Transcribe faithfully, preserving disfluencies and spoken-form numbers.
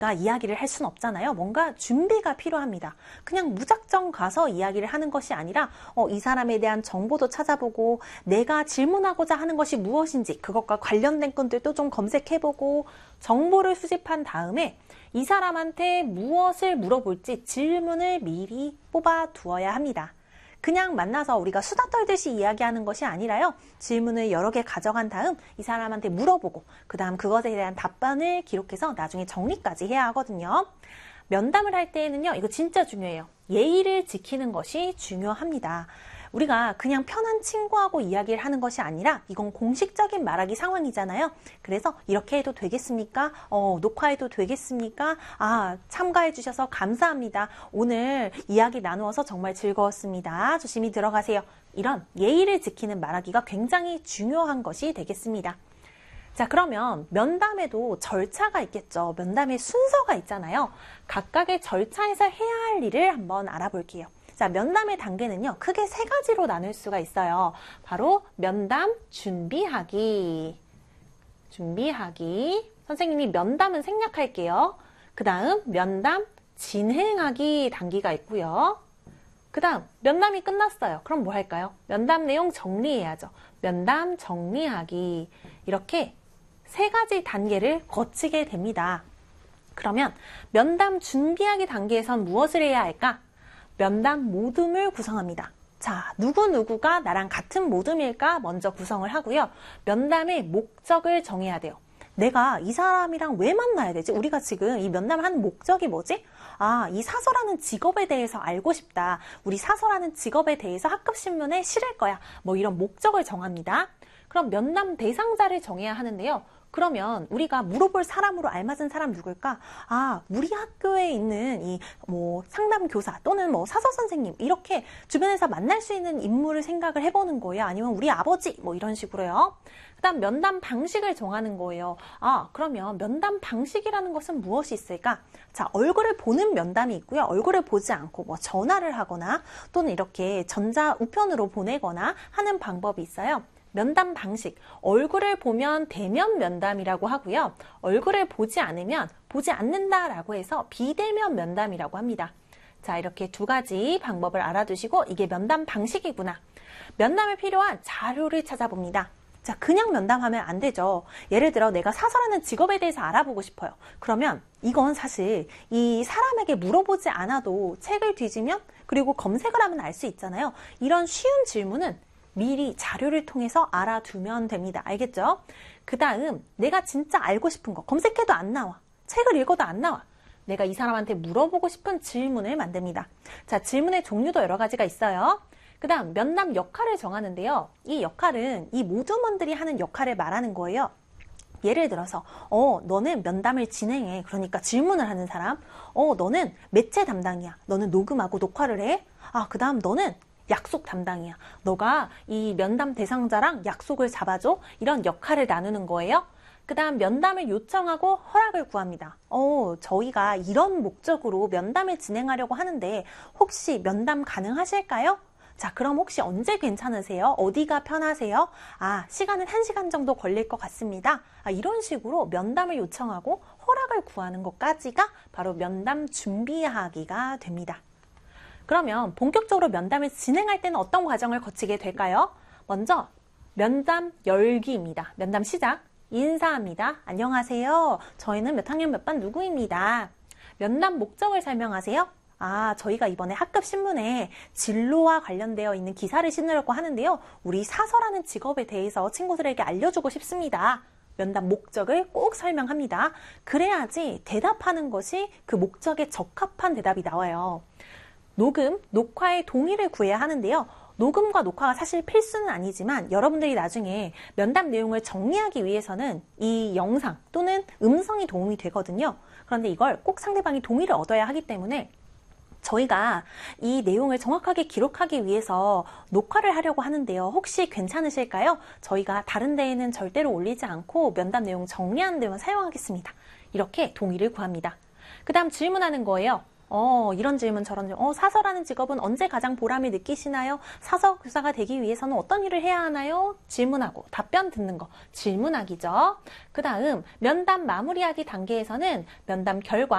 이야기를 할 수는 없잖아요. 뭔가 준비가 필요합니다. 그냥 무작정 가서 이야기를 하는 것이 아니라 어, 이 사람에 대한 정보도 찾아보고 내가 질문하고자 하는 것이 무엇인지 그것과 관련된 것들도 좀 검색해보고 정보를 수집한 다음에 이 사람한테 무엇을 물어볼지 질문을 미리 뽑아 두어야 합니다. 그냥 만나서 우리가 수다 떨듯이 이야기하는 것이 아니라요. 질문을 여러 개 가져간 다음 이 사람한테 물어보고 그 다음 그것에 대한 답변을 기록해서 나중에 정리까지 해야 하거든요. 면담을 할 때에는요. 이거 진짜 중요해요. 예의를 지키는 것이 중요합니다. 우리가 그냥 편한 친구하고 이야기를 하는 것이 아니라 이건 공식적인 말하기 상황이잖아요. 그래서 이렇게 해도 되겠습니까? 어, 녹화해도 되겠습니까? 아, 참가해 주셔서 감사합니다. 오늘 이야기 나누어서 정말 즐거웠습니다. 조심히 들어가세요. 이런 예의를 지키는 말하기가 굉장히 중요한 것이 되겠습니다. 자, 그러면 면담에도 절차가 있겠죠. 면담의 순서가 있잖아요. 각각의 절차에서 해야 할 일을 한번 알아볼게요. 자, 면담의 단계는요, 크게 세 가지로 나눌 수가 있어요. 바로 면담 준비하기. 준비하기. 선생님이 면담은 생략할게요. 그 다음 면담 진행하기 단계가 있고요. 그 다음 면담이 끝났어요. 그럼 뭐 할까요? 면담 내용 정리해야죠. 면담 정리하기. 이렇게 세 가지 단계를 거치게 됩니다. 그러면 면담 준비하기 단계에선 무엇을 해야 할까? 면담 모둠을 구성합니다. 자, 누구누구가 나랑 같은 모둠일까 먼저 구성을 하고요. 면담의 목적을 정해야 돼요. 내가 이 사람이랑 왜 만나야 되지? 우리가 지금 이 면담을 하는 목적이 뭐지? 아, 이 사서라는 직업에 대해서 알고 싶다. 우리 사서라는 직업에 대해서 학급신문에 실을 거야. 뭐 이런 목적을 정합니다. 그럼 면담 대상자를 정해야 하는데요. 그러면 우리가 물어볼 사람으로 알맞은 사람 누굴까? 아, 우리 학교에 있는 이 뭐 상담 교사 또는 뭐 사서 선생님 이렇게 주변에서 만날 수 있는 인물을 생각을 해보는 거예요. 아니면 우리 아버지 뭐 이런 식으로요. 그다음 면담 방식을 정하는 거예요. 아, 그러면 면담 방식이라는 것은 무엇이 있을까? 자, 얼굴을 보는 면담이 있고요. 얼굴을 보지 않고 뭐 전화를 하거나 또는 이렇게 전자 우편으로 보내거나 하는 방법이 있어요. 면담 방식, 얼굴을 보면 대면 면담이라고 하고요. 얼굴을 보지 않으면 보지 않는다라고 해서 비대면 면담이라고 합니다. 자, 이렇게 두 가지 방법을 알아두시고 이게 면담 방식이구나. 면담에 필요한 자료를 찾아봅니다. 자, 그냥 면담하면 안 되죠. 예를 들어 내가 사서라는 직업에 대해서 알아보고 싶어요. 그러면 이건 사실 이 사람에게 물어보지 않아도 책을 뒤지면 그리고 검색을 하면 알 수 있잖아요. 이런 쉬운 질문은 미리 자료를 통해서 알아두면 됩니다. 알겠죠? 그 다음 내가 진짜 알고 싶은 거 검색해도 안 나와. 책을 읽어도 안 나와. 내가 이 사람한테 물어보고 싶은 질문을 만듭니다. 자, 질문의 종류도 여러 가지가 있어요. 그 다음 면담 역할을 정하는데요. 이 역할은 이 모둠원들이 하는 역할을 말하는 거예요. 예를 들어서 어 너는 면담을 진행해. 그러니까 질문을 하는 사람. 어 너는 매체 담당이야. 너는 녹음하고 녹화를 해. 아, 그 다음 너는 약속 담당이야. 너가 이 면담 대상자랑 약속을 잡아줘. 이런 역할을 나누는 거예요. 그 다음 면담을 요청하고 허락을 구합니다. 어, 저희가 이런 목적으로 면담을 진행하려고 하는데 혹시 면담 가능하실까요? 자, 그럼 혹시 언제 괜찮으세요? 어디가 편하세요? 아, 시간은 한 시간 정도 걸릴 것 같습니다. 아, 이런 식으로 면담을 요청하고 허락을 구하는 것까지가 바로 면담 준비하기가 됩니다. 그러면 본격적으로 면담을 진행할 때는 어떤 과정을 거치게 될까요? 먼저 면담 열기입니다. 면담 시작. 인사합니다. 안녕하세요. 저희는 몇 학년 몇 반 누구입니다. 면담 목적을 설명하세요. 아, 저희가 이번에 학급신문에 진로와 관련되어 있는 기사를 실으려고 하는데요. 우리 사서라는 직업에 대해서 친구들에게 알려주고 싶습니다. 면담 목적을 꼭 설명합니다. 그래야지 대답하는 것이 그 목적에 적합한 대답이 나와요. 녹음, 녹화의 동의를 구해야 하는데요. 녹음과 녹화가 사실 필수는 아니지만 여러분들이 나중에 면담 내용을 정리하기 위해서는 이 영상 또는 음성이 도움이 되거든요. 그런데 이걸 꼭 상대방이 동의를 얻어야 하기 때문에 저희가 이 내용을 정확하게 기록하기 위해서 녹화를 하려고 하는데요. 혹시 괜찮으실까요? 저희가 다른 데에는 절대로 올리지 않고 면담 내용 정리하는 데만 사용하겠습니다. 이렇게 동의를 구합니다. 그 다음 질문하는 거예요. 어, 이런 질문 저런 질문. 어, 사서라는 직업은 언제 가장 보람을 느끼시나요? 사서 교사가 되기 위해서는 어떤 일을 해야 하나요? 질문하고 답변 듣는 거 질문하기죠. 그 다음 면담 마무리하기 단계에서는 면담 결과